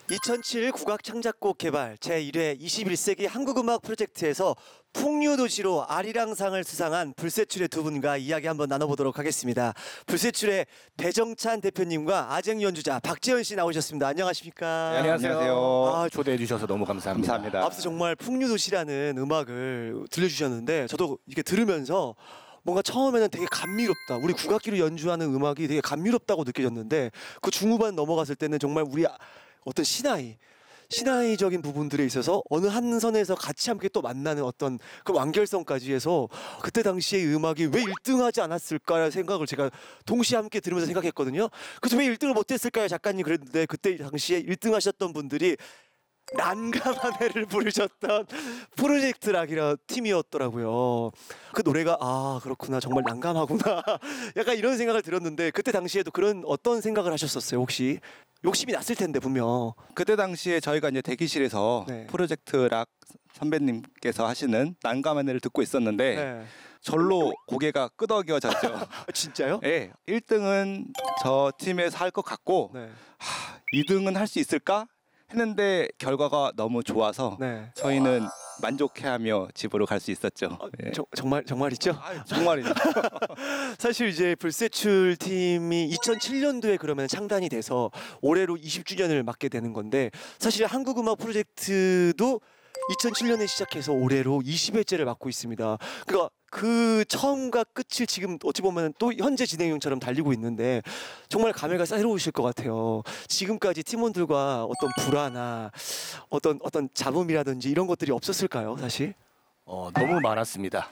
2007 국악 창작곡 개발 제1회 21세기 한국음악 프로젝트에서 풍류도시로 아리랑상을 수상한 불세출의 두 분과 이야기 한번 나눠보도록 하겠습니다. 불세출의 배정찬 대표님과 아쟁 연주자 박재현 씨 나오셨습니다. 안녕하십니까? 네, 안녕하세요. 초대해 주셔서 너무 감사합니다. 앞서 정말 풍류도시라는 음악을 들려주셨는데 저도 이게 들으면서 뭔가 처음에는 되게 감미롭다. 우리 국악기로 연주하는 음악이 되게 감미롭다고 느껴졌는데 그 중후반 넘어갔을 때는 정말 우리 어떤 신화적인 부분들에 있어서 어느 한 선에서 같이 함께 또 만나는 어떤 그 완결성까지 해서 그때 당시에 음악이 왜 1등하지 않았을까 생각을 제가 동시에 함께 들으면서 생각했거든요. 그래서 왜 1등을 못했을까요? 작가님 그랬는데 그때 당시에 1등 하셨던 분들이 난감한 애를 부르셨던 프로젝트락이라 팀이었더라고요. 그 노래가 그렇구나 정말 난감하구나 약간 이런 생각을 들었는데 그때 당시에도 그런 어떤 생각을 하셨었어요 혹시? 욕심이 났을 텐데 분명. 그때 당시에 저희가 이제 대기실에서 네. 프로젝트 락 선배님께서 하시는 난감한 애를 듣고 있었는데 네. 절로 고개가 끄덕여졌죠. 진짜요? 네, 1등은 저 팀에서 할 것 같고 네. 2등은 할 수 있을까? 했는데 결과가 너무 좋아서 네. 저희는 만족해하며 집으로 갈 수 있었죠. 네. 정말이죠? 정말이죠. 사실 이제 불세출 팀이 2007년도에 그러면 창단이 돼서 올해로 20주년을 맞게 되는 건데 사실 한국음악 프로젝트도 2007년에 시작해서 올해로 20회째를 맞고 있습니다. 그러니까 그 처음과 끝을 지금 어찌 보면 또 현재 진행형처럼 달리고 있는데 정말 감회가 새로우실 것 같아요. 지금까지 팀원들과 어떤 불화나 어떤 잡음이라든지 이런 것들이 없었을까요, 사실? 너무 많았습니다.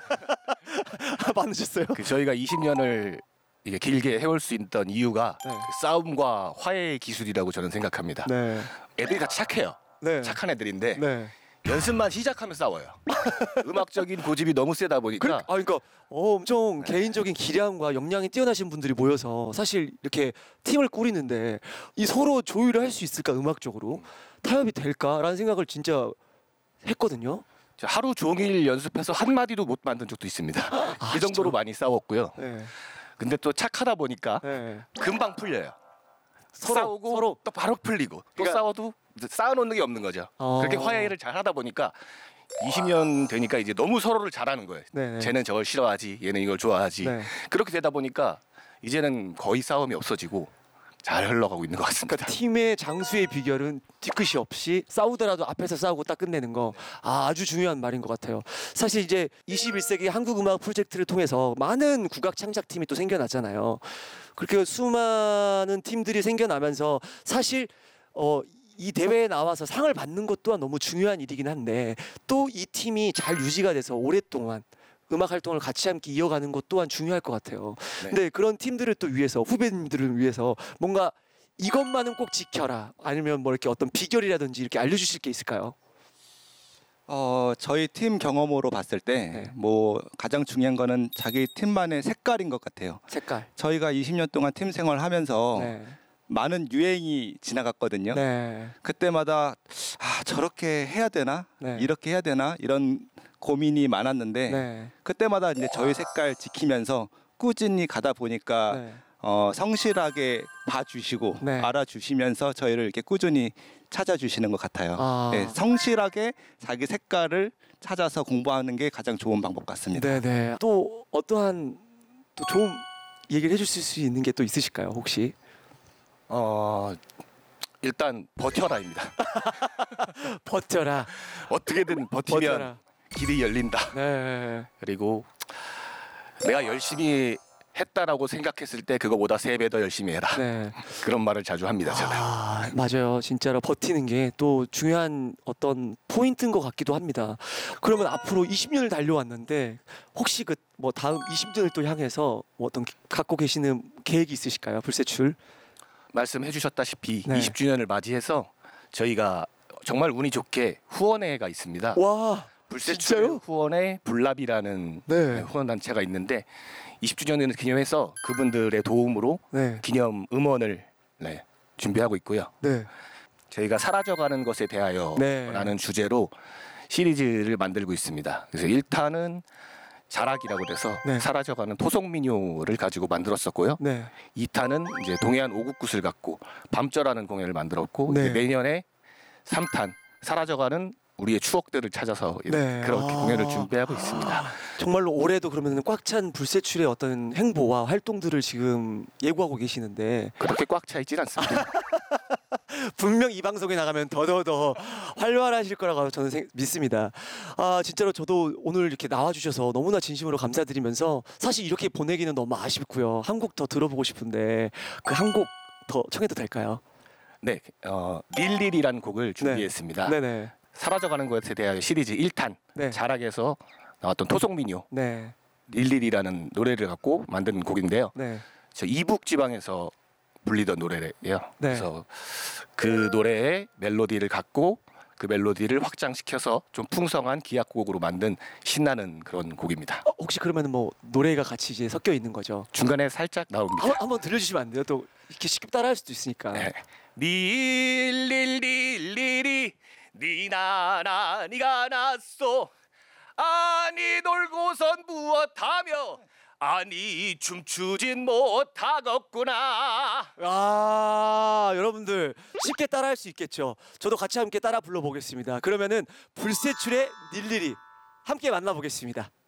많으셨어요? 저희가 20년을 이게 길게 해올 수 있던 이유가 네. 그 싸움과 화해의 기술이라고 저는 생각합니다. 네. 애들이 다 착해요. 네. 착한 애들인데 네. 연습만 시작하면 싸워요. 음악적인 고집이 너무 세다 보니까 그러니까 엄청 개인적인 기량과 역량이 뛰어나신 분들이 모여서 사실 이렇게 팀을 꾸리는데 이 서로 조율을 할 수 있을까 음악적으로 타협이 될까라는 생각을 진짜 했거든요. 하루 종일 연습해서 한 마디도 못 만든 적도 있습니다. 그 정도로 진짜요? 많이 싸웠고요. 네. 근데 또 착하다 보니까 네. 금방 풀려요. 서로. 싸우고 또 바로 풀리고 또 그러니까- 싸워도 쌓아놓는 게 없는 거죠. 그렇게 화해를 잘 하다 보니까 20년 되니까 이제 너무 서로를 잘하는 거예요. 네네. 쟤는 저걸 싫어하지, 얘는 이걸 좋아하지. 네. 그렇게 되다 보니까 이제는 거의 싸움이 없어지고 잘 흘러가고 있는 것 같습니다. 그러니까 팀의 장수의 비결은 뒤끝이 없이 싸우더라도 앞에서 싸우고 딱 끝내는 거 아주 중요한 말인 것 같아요. 사실 이제 21세기 한국음악 프로젝트를 통해서 많은 국악 창작팀이 또 생겨났잖아요. 그렇게 수많은 팀들이 생겨나면서 사실 이 대회에 나와서 상을 받는 것 또한 너무 중요한 일이긴 한데 또 이 팀이 잘 유지가 돼서 오랫동안 음악 활동을 같이 함께 이어가는 것 또한 중요할 것 같아요. 네. 근데 그런 팀들을 또 위해서 후배님들을 위해서 뭔가 이것만은 꼭 지켜라 아니면 뭐 이렇게 어떤 비결이라든지 이렇게 알려주실 게 있을까요? 저희 팀 경험으로 봤을 때 네. 뭐 가장 중요한 거는 자기 팀만의 색깔인 것 같아요. 색깔. 저희가 20년 동안 팀 생활하면서 네. 많은 유행이 지나갔거든요. 네. 그때마다 저렇게 해야 되나? 네. 이렇게 해야 되나? 이런 고민이 많았는데 네. 그때마다 이제 저희 색깔 지키면서 꾸준히 가다 보니까 네. 성실하게 봐주시고 네. 알아주시면서 저희를 이렇게 꾸준히 찾아주시는 것 같아요. 아. 네, 성실하게 자기 색깔을 찾아서 공부하는 게 가장 좋은 방법 같습니다. 네네. 또 어떠한 또 좋은 얘기를 해주실 수 있는 게 또 있으실까요 혹시? 일단 버텨라입니다. 버텨라. 어떻게든 버티면 버텨라. 길이 열린다. 네. 그리고 내가 열심히 했다라고 생각했을 때 그거보다 3배 더 열심히 해라. 네. 그런 말을 자주 합니다. 저는. 맞아요. 진짜로 버티는 게 또 중요한 어떤 포인트인 것 같기도 합니다. 그러면 앞으로 20년을 달려왔는데 혹시 그 뭐 다음 20년을 또 향해서 뭐 어떤 갖고 계시는 계획이 있으실까요? 불세출? 말씀해 주셨다시피 네. 20주년을 맞이해서 저희가 정말 운이 좋게 후원회가 있습니다. 와, 불세출 진짜요? 후원회 불납이라는 네. 후원 단체가 있는데 20주년을 기념해서 그분들의 도움으로 네. 기념 음원을 준비하고 있고요. 네. 저희가 사라져가는 것에 대하여라는 네. 주제로 시리즈를 만들고 있습니다. 그래서 1탄은 자락이라고 그래서 네. 사라져가는 토속 민요를 가지고 만들었었고요. 네. 2탄은 이제 동해안 오국굿을 갖고 밤절하는 공연을 만들었고 네. 이제 내년에 3탄 사라져가는 우리의 추억들을 찾아서 네. 그렇게 아. 공연을 준비하고 있습니다. 정말로 올해도 그러면 꽉 찬 불세출의 어떤 행보와 활동들을 지금 예고하고 계시는데 그렇게 꽉 차 있진 않습니다. 분명 이 방송에 나가면 더더더 활발하실 거라고 저는 믿습니다. 아 진짜로 저도 오늘 이렇게 나와주셔서 너무나 진심으로 감사드리면서 사실 이렇게 보내기는 너무 아쉽고요. 한 곡 더 들어보고 싶은데 그 한 곡 더 청해도 될까요? 네, 릴릴이라는 곡을 준비했습니다. 네네. 사라져가는 것에 대하여 시리즈 1탄 네. 자락에서 나왔던 토속 민요 네. 릴릴이라는 노래를 갖고 만든 곡인데요. 네. 저 이북 지방에서 불리던 노래예요. 네. 그래서 그 노래의 멜로디를 갖고 그 멜로디를 확장시켜서 좀 풍성한 기악곡으로 만든 신나는 그런 곡입니다. 혹시 그러면 뭐 노래가 같이 이제 섞여 있는 거죠? 중간에 살짝 나옵니다. 한번 들려주시면 안 돼요? 또 이렇게 쉽게 따라할 수도 있으니까. 네. 릴릴릴리리 니나나 니가 났소 아니 놀고선 무엇하며 아니 춤추진 못하겠구나. 아 여러분들 쉽게 따라할 수 있겠죠? 저도 같이 함께 따라 불러보겠습니다. 그러면은 불세출의 닐리리 함께 만나보겠습니다.